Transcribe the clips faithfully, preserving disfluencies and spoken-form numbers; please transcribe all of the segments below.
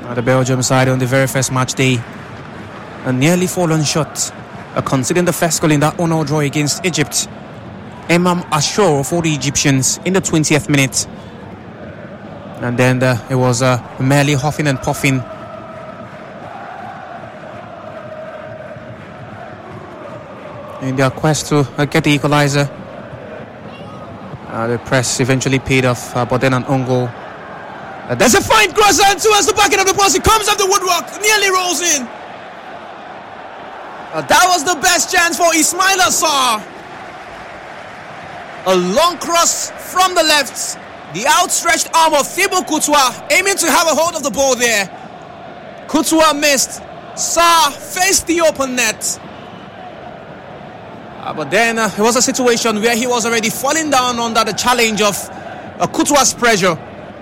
Uh, the Belgium side on the very first match day, a nearly fallen shot, uh, considering the first goal in that one-all draw against Egypt. Imam Ashur for the Egyptians in the twentieth minute. And then uh, it was uh, merely huffing and puffing. In their quest to uh, get the equalizer. Uh, the press eventually paid off, uh, but then an own goal. Uh, there's a fine cross and towards the back end of the post. It comes off the woodwork, nearly rolls in. Uh, that was the best chance for Ismail Assar. A long cross from the left. The outstretched arm of Thibaut Courtois aiming to have a hold of the ball there. Courtois missed. Sarr faced the open net. Uh, but then uh, it was a situation where he was already falling down under the challenge of uh, Courtois' pressure.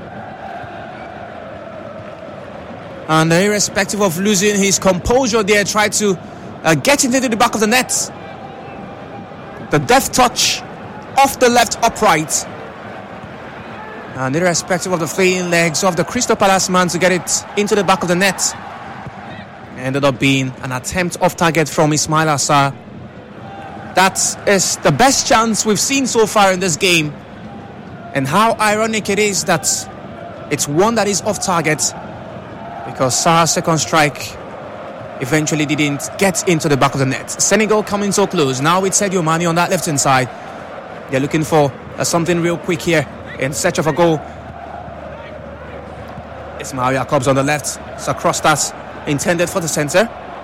And uh, irrespective of losing his composure there, tried to uh, get into the back of the net. The deft touch off the left upright. And irrespective of the fleeing legs of the Crystal Palace man to get it into the back of the net, ended up being an attempt off target from Ismail Assar. That is the best chance we've seen so far in this game. And how ironic it is that it's one that is off target, because Sarr's second strike eventually didn't get into the back of the net. Senegal coming so close. Now with Sadio Mane on that left-hand side. They're looking for uh, something real quick here in search of a goal. Ismail Jacobs on the left. It's a cross that's intended for the centre.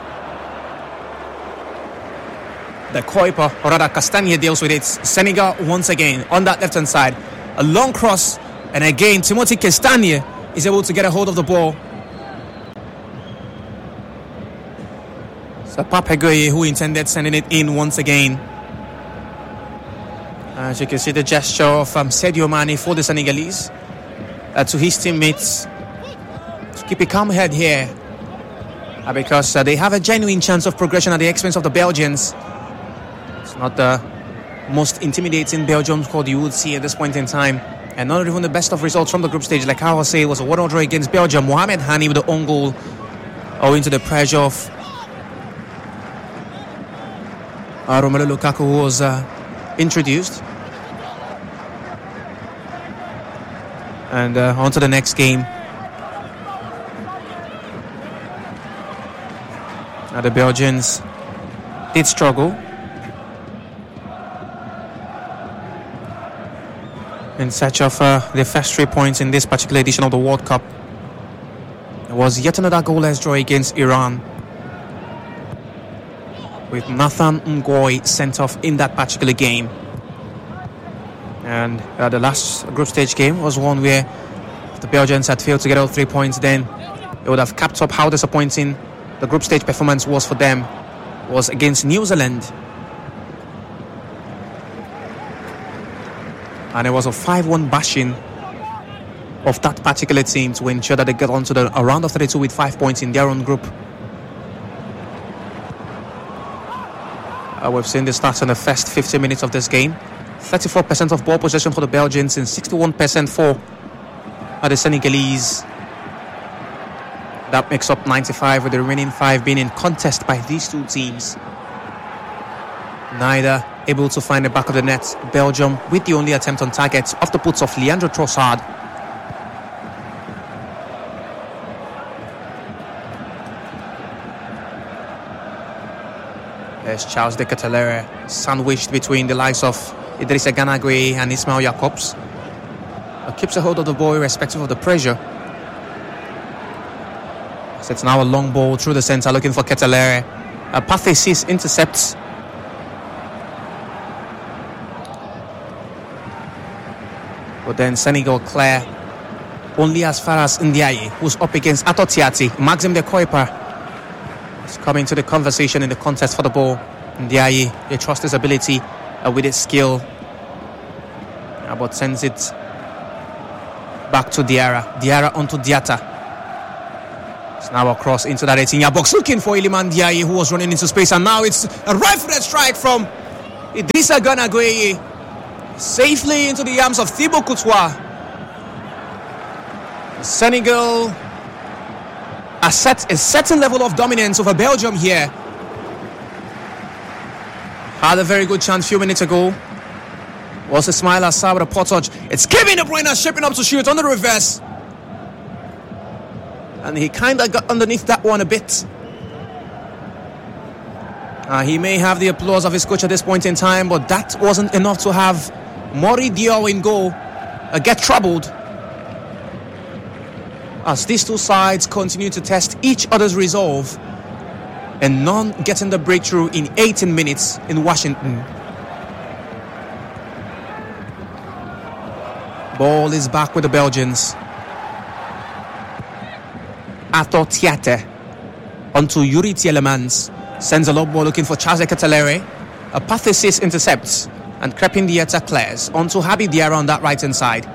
The Kuiper, or rather Castagne, deals with it. Senegal once again on that left-hand side. A long cross, and again Timothy Castagne is able to get a hold of the ball. So Pape Gueye, who intended sending it in once again. As you can see, the gesture of um, Sadio Mane for the Senegalese uh, to his teammates to keep a calm head here, uh, because uh, they have a genuine chance of progression at the expense of the Belgians. It's not the most intimidating Belgium squad you would see at this point in time, and not even the best of results from the group stage. Like I was saying, it was a one-all draw against Belgium. Mohamed Hani with the own goal, owing to the pressure of uh, Romelu Lukaku, who was uh, introduced. And uh, on to the next game. Now the Belgians did struggle in search of uh, their first three points in this particular edition of the World Cup. There was yet another goalless draw against Iran, with Nathan Ngoy sent off in that particular game. And uh, the last group stage game was one where if the Belgians had failed to get all three points, then it would have capped up how disappointing the group stage performance was for them. It was against New Zealand. And it was a five one bashing of that particular team to ensure that they get onto the a round of thirty-two with five points in their own group. Uh, we've seen the stats in the first fifty minutes of this game. thirty-four percent of ball possession for the Belgians and sixty-one percent for uh, the Senegalese. That makes up ninety-five, with the remaining five being in contest by these two teams. Neither able to find the back of the net. Belgium with the only attempt on target off the boots of Leandro Trossard. There's Charles de Ketelaere sandwiched between the likes of Idrissa Gana Gueye and Ismail Jacobs. But keeps a hold of the ball irrespective of the pressure. So it's now a long ball through the centre looking for Ketelaere. Uh, Pathé Ciss intercepts. But then Senegal clear only as far as Ndiaye, who's up against Ato Tiati. Maxime de Kuiper is coming to the conversation in the contest for the ball. Ndiaye, they trust his ability uh, with his skill. Uh, but sends it back to Diarra. Diarra onto Diatta. It's now across into that eighteen-yard box, looking for Iliman Ndiaye, who was running into space. And now it's a right-footed strike from Idrissa Gana Gueye, safely into the arms of Thibaut Courtois. Senegal assert a certain level of dominance over Belgium here. Had a very good chance a few minutes ago. Was Ismaila Sarr with a pot touch. It's Kevin De Bruyne shaping up to shoot on the reverse. And he kind of got underneath that one a bit. Uh, he may have the applause of his coach at this point in time, but that wasn't enough to have Mori Diaw in goal uh, get troubled. As these two sides continue to test each other's resolve, and none getting the breakthrough in eighteen minutes in Washington. Ball is back with the Belgians. Arthur Tiate onto Yuri Tielemans. Sends a low ball looking for Charles Ketelere. A Pathesis intercepts, and Crepin Dieta clears onto Habib Diarra on that right hand side.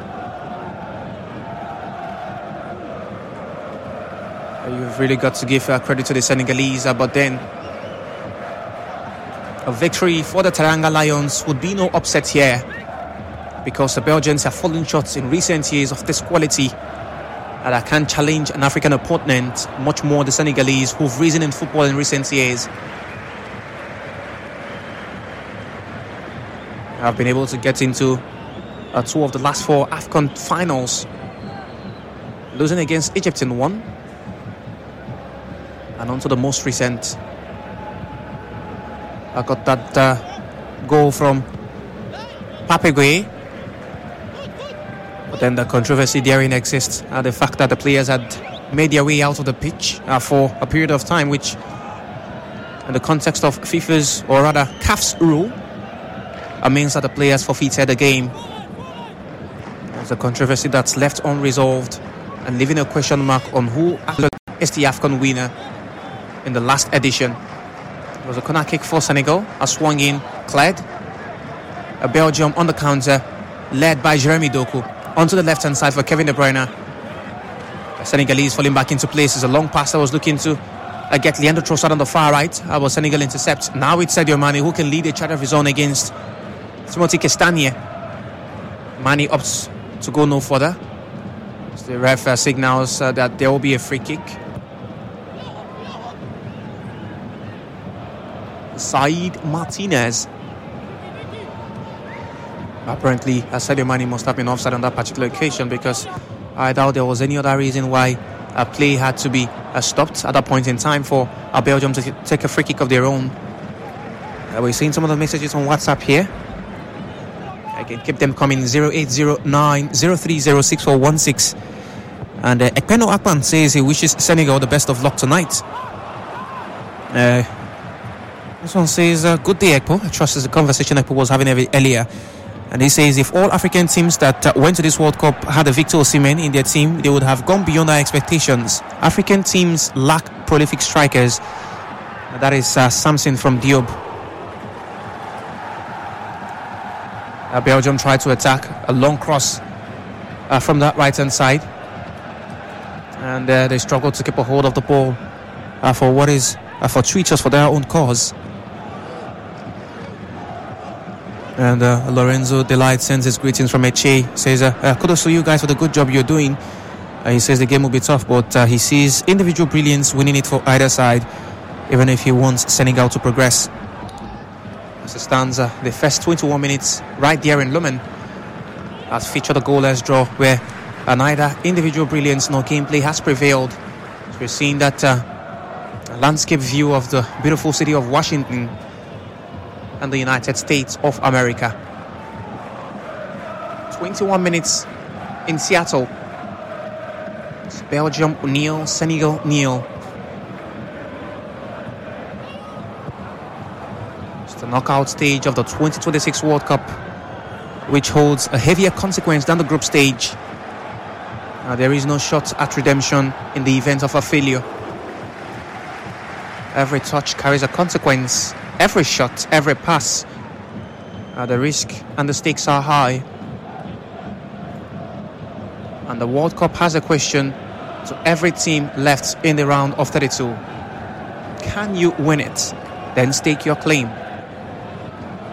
You've really got to give uh, credit to the Senegalese, uh, but then a victory for the Teranga Lions would be no upset here, because the Belgians have fallen short in recent years of this quality that I can challenge an African opponent, much more the Senegalese, who've risen in football in recent years. I've been able to get into uh, two of the last four AFCON finals, losing against Egypt in one, and on to the most recent. I got that uh, goal from Pape Gueye. But then the controversy therein exists, uh, the fact that the players had made their way out of the pitch uh, for a period of time, which in the context of FIFA's, or rather C A F's rule, uh, means that the players forfeited the game. There's a controversy that's left unresolved and leaving a question mark on who is the AFCON winner in the last edition. It was a corner kick for Senegal, a swung in, cleared. A Belgium on the counter, led by Jeremy Doku. Onto the left-hand side for Kevin De Bruyne. The Senegalese falling back into place. It's a long pass that was looking to uh, get Leandro Trossard on the far right. How about Senegal intercept? Now it's Sadio Mane who can lead a charge of his own against Timothy Castagne. Mane opts to go no further. So the ref uh, signals uh, that there will be a free kick. Said Martinez. Apparently, uh, Sadio Mane must have been offside on that particular occasion, because I doubt there was any other reason why a play had to be uh, stopped at that point in time for uh, Belgium to t- take a free kick of their own. Uh, we're seeing some of the messages on WhatsApp here. I can keep them coming. zero eight zero nine zero three zero six four one six. And uh, Ekpeno Akpan says he wishes Senegal the best of luck tonight. Uh, this one says, uh, good day, Ekpo. I trust it's the conversation Ekpo was having earlier. And he says if all African teams that uh, went to this World Cup had a Victor Osimhen in their team, they would have gone beyond our expectations. African teams lack prolific strikers. Uh, that is uh, Samson from Diop. Uh, Belgium tried to attack a long cross uh, from that right-hand side. And uh, they struggled to keep a hold of the ball uh, for what is uh, fortuitous for their own cause. And uh, Lorenzo Delight sends his greetings from Eche. Says, uh, uh, kudos to you guys for the good job you're doing. Uh, he says the game will be tough, but uh, he sees individual brilliance winning it for either side, even if he wants Senegal to progress. As it stands, uh, the first twenty-one minutes right there in Lumen has featured a goalless draw where uh, neither individual brilliance nor gameplay has prevailed. So we're seeing that uh, landscape view of the beautiful city of Washington and the United States of America. twenty-one minutes in Seattle. It's Belgium nil, Senegal nil. It's the knockout stage of the twenty twenty-six World Cup, which holds a heavier consequence than the group stage. Uh, there is no shot at redemption in the event of a failure. Every touch carries a consequence. Every shot, every pass, uh, the risk and the stakes are high. And the World Cup has a question to every team left in the round of thirty-two. Can you win it? Then stake your claim.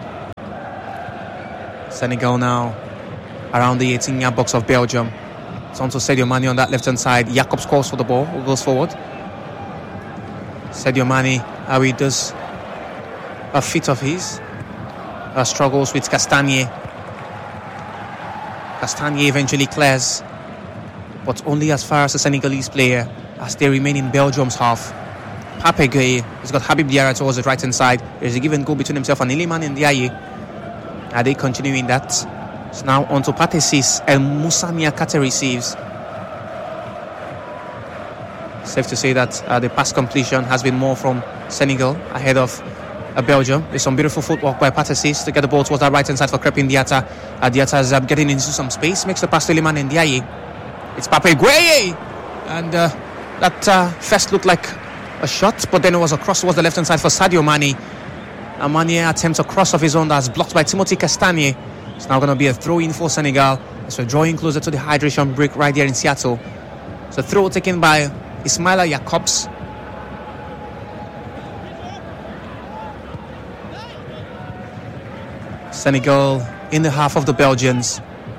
Senegal now around the eighteen-yard box of Belgium. It's on to Sadio Mane on that left-hand side. Jacobs calls for the ball, who goes forward. Sadio Mane, how he does a feat of his. Uh, struggles with Castagne. Castagne eventually clears, but only as far as the Senegalese player as they remain in Belgium's half. Pape Gueye has got Habib Diarra towards the right-hand side. There's a give and go between himself and Iliman Ndiaye. Are they continuing that? It's now on to Pathé Ciss and Moussa Niakhaté receives. Safe to say that uh, the pass completion has been more from Senegal ahead of uh, Belgium. There's some beautiful footwork by Pathé Ciss to get the ball towards that right-hand side for Crépin Diatta. Uh, Diatta is uh, getting into some space, makes the pass to Iliman Ndiaye. It's Pape Gueye! And uh, that uh, first looked like a shot, but then it was a cross towards the left-hand side for Sadio Mane. And Mane attempts a cross of his own that's blocked by Timothy Castagne. It's now going to be a throw-in for Senegal as we're drawing closer to the hydration break right there in Seattle. It's a throw taken by Ismaila Jacobs. Senegal in the half of the Belgians.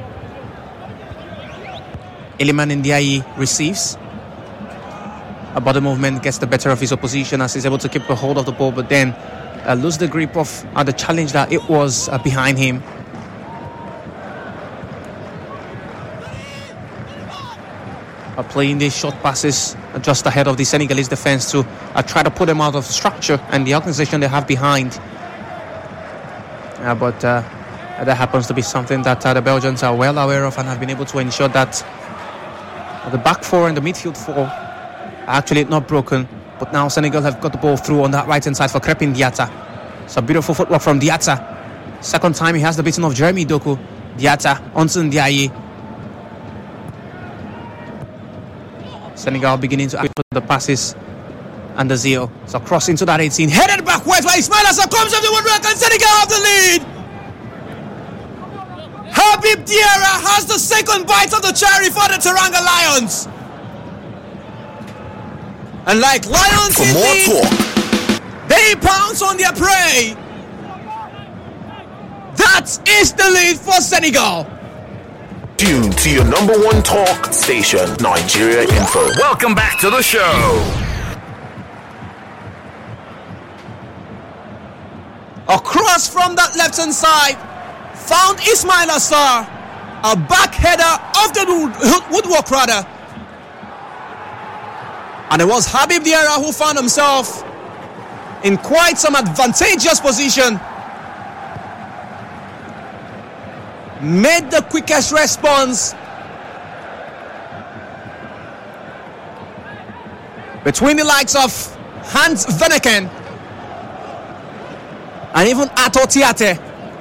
Iliman Ndiaye receives. A body movement gets the better of his opposition as he's able to keep a hold of the ball, but then uh, lose the grip of uh, the challenge that it was uh, behind him. Uh, playing these short passes uh, just ahead of the Senegalese defense to uh, try to put them out of structure and the organization they have behind. Uh, but uh, that happens to be something that uh, the Belgians are well aware of and have been able to ensure that uh, the back four and the midfield four actually not broken, but now Senegal have got the ball through on that right hand side for Crépin Diatta. It's a beautiful footwork from Diatta. Second time he has the beating of Jeremy Doku. Diatta onto Ndiaye. Senegal beginning to act with the passes and the zeal. So cross into that eighteen, headed backwards by Ismaila Sarr, comes off the woodwork and Senegal have the lead. Habib Diarra has the second bite of the cherry for the Teranga Lions. And like lions For in more lead, talk, they pounce on their prey. That is the lead for Senegal. tune to your number one talk station, Nigeria Info. Welcome back to the show. A cross from that left hand side found Ismaila Sarr. A back header of the wood- woodwork rather. And it was Habib Diarra who found himself in quite some advantageous position. Made the quickest response. Between the likes of Hans Venneken and even Ato Tiate.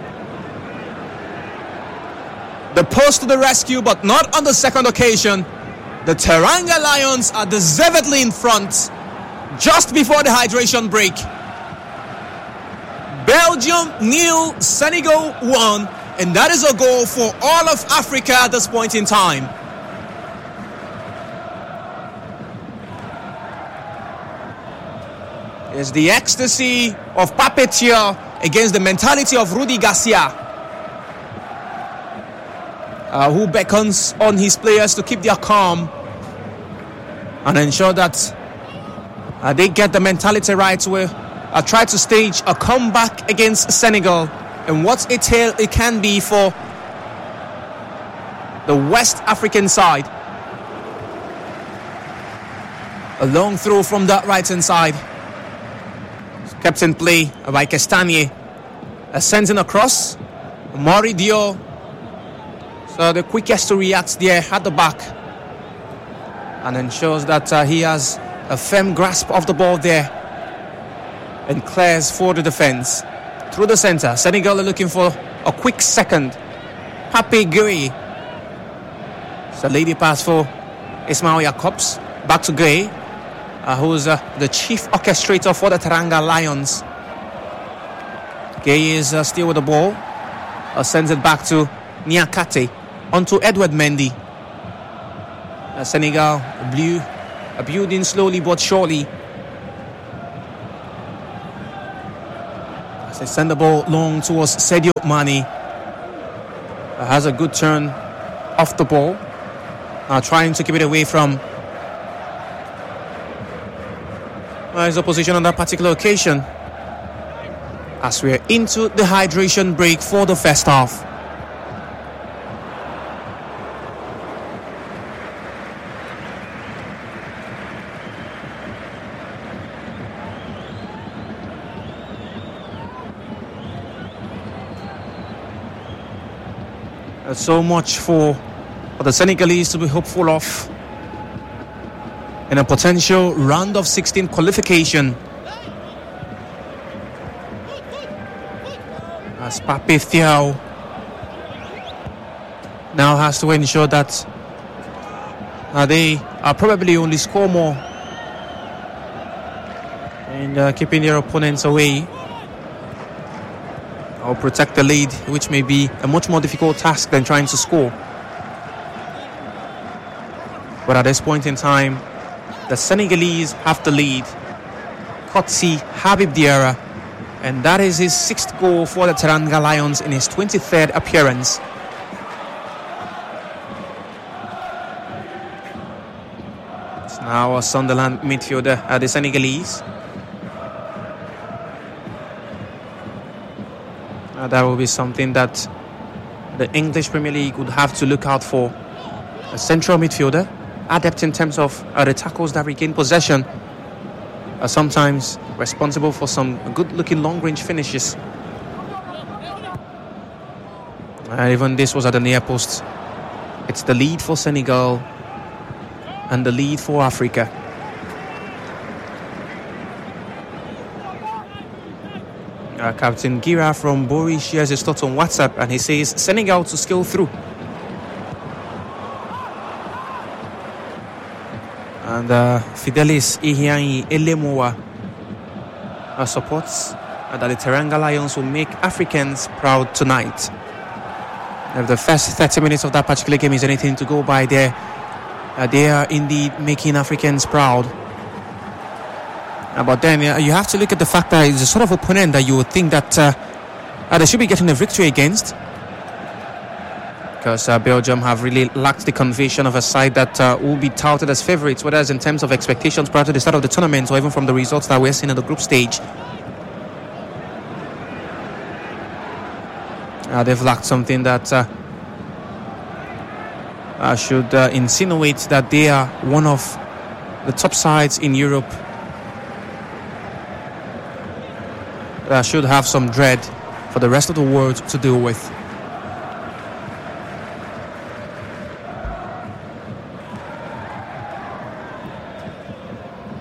The post to the rescue, but not on the second occasion. The Teranga Lions are deservedly in front just before the hydration break. Belgium nil, Senegal one, and that is a goal for all of Africa at this point in time. It's the ecstasy of Pape Thiaw against the mentality of Rudy Garcia. Uh, who beckons on his players to keep their calm and ensure that uh, they get the mentality right where uh, try to stage a comeback against Senegal and what a tale it can be for the West African side. A long throw from that right hand side. It's kept in play by Castagne. Uh, sends in across. Mori Dio. So the quickest to react there at the back and ensures that uh, he has a firm grasp of the ball there and clears for the defense through the center. Senegal are looking for a quick second. Pape Gueye. It's a lady pass for Ismaila Jacobs. Back to Gueye, uh, who's uh, the chief orchestrator for the Teranga Lions. Gueye is uh, still with the ball. Uh, sends it back to Niakhaté. Onto Edouard Mendy. Uh, Senegal blue, uh, building slowly but surely. As they send the ball long towards Sadio Mane. Uh, has a good turn off the ball. uh, trying to keep it away from uh, his opposition on that particular occasion, as we're into the hydration break for the first half. Uh, so much for, for the Senegalese to be hopeful of in a potential round of sixteen qualification. As Pape Thiaw now has to ensure that uh, they are probably only score more and uh, keeping their opponents away, or protect the lead, which may be a much more difficult task than trying to score. But at this point in time, the Senegalese have the lead. Kotsi Habib Diarra, and that is his sixth goal for the Teranga Lions in his twenty-third appearance. It's now a Sunderland midfielder, uh, the Senegalese. Uh, that will be something that the English Premier League would have to look out for. A central midfielder, adept in terms of uh, the tackles that regain possession, uh, sometimes responsible for some good-looking long-range finishes. Uh, even this was at the near post. It's the lead for Senegal and the lead for Africa. Uh, Captain Gira from Bori shares his thoughts on WhatsApp, and he says Senegal to scale through. And uh, Fidelis Ihiani Elemoa uh, supports uh, that the Teranga Lions will make Africans proud tonight. If the first thirty minutes of that particular game is anything to go by, there, uh, they are indeed making Africans proud. Uh, but then uh, you have to look at the fact that it's a sort of opponent that you would think that uh, uh, they should be getting a victory against, because uh, Belgium have really lacked the conviction of a side that uh, will be touted as favourites, whether it's in terms of expectations prior to the start of the tournament or even from the results that we're seeing in the group stage. Uh, they've lacked something that uh, uh, should uh, insinuate that they are one of the top sides in Europe. That should have some dread for the rest of the world to deal with.